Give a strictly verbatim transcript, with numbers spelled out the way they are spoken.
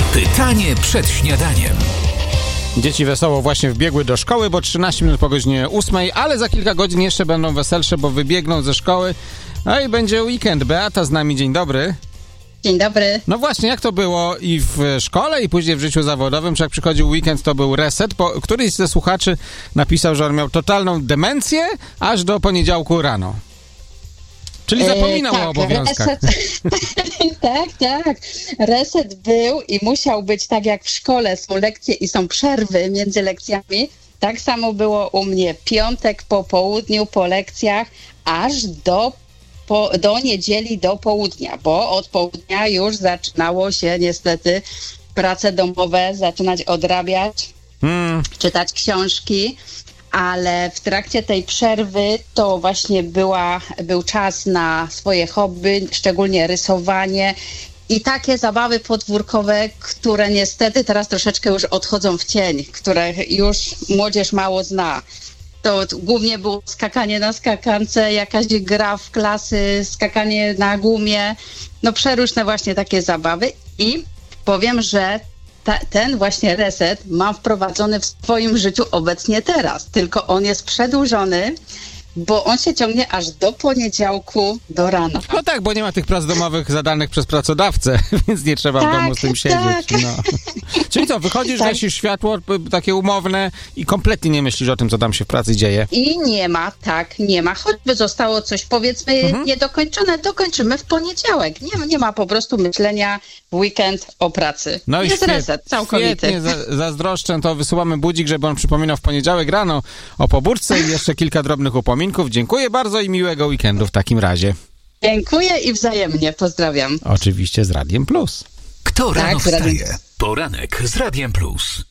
Pytanie przed śniadaniem. Dzieci wesoło właśnie wbiegły do szkoły, bo trzynaście minut po godzinie ósmej, ale za kilka godzin jeszcze będą weselsze, bo wybiegną ze szkoły. No i będzie weekend. Beata z nami, dzień dobry. Dzień dobry. No właśnie, jak to było i w szkole, i później w życiu zawodowym? Czy jak przychodził weekend, to był reset? Bo któryś ze słuchaczy napisał, że on miał totalną demencję aż do poniedziałku rano. Czyli zapominał e, tak, o obowiązkach. Reset, tak, tak. Reset był i musiał być tak jak w szkole. Są lekcje i są przerwy między lekcjami. Tak samo było u mnie. Piątek po południu, po lekcjach, aż do, po, do niedzieli do południa, bo od południa już zaczynało się niestety prace domowe, zaczynać odrabiać, hmm. czytać książki. Ale w trakcie tej przerwy to właśnie była, był czas na swoje hobby, szczególnie rysowanie i takie zabawy podwórkowe, które niestety teraz troszeczkę już odchodzą w cień, które już młodzież mało zna. To głównie było skakanie na skakance, jakaś gra w klasy, skakanie na gumie, no przeróżne właśnie takie zabawy i powiem, że Ta, ten właśnie reset mam wprowadzony w swoim życiu obecnie teraz, tylko on jest przedłużony, bo on się ciągnie aż do poniedziałku do rana. No tak, bo nie ma tych prac domowych zadanych przez pracodawcę, więc nie trzeba tak, w domu z tym siedzieć. Tak. No. Czyli co, wychodzisz, tak. gasisz światło takie umowne i kompletnie nie myślisz o tym, co tam się w pracy dzieje. I nie ma, tak, nie ma. Choćby zostało coś, powiedzmy, mhm. niedokończone, dokończymy w poniedziałek. Nie, nie ma po prostu myślenia w weekend o pracy. No jest świet, reset całkowity. Świetnie, za, zazdroszczę, to wysyłamy budzik, żeby on przypominał w poniedziałek rano o pobudce i jeszcze kilka drobnych upominków. Dziękuję bardzo i miłego weekendu w takim razie. Dziękuję i wzajemnie, pozdrawiam. Oczywiście z Radiem Plus. Kto rano tak, wstaje? Poranek z Radiem Plus.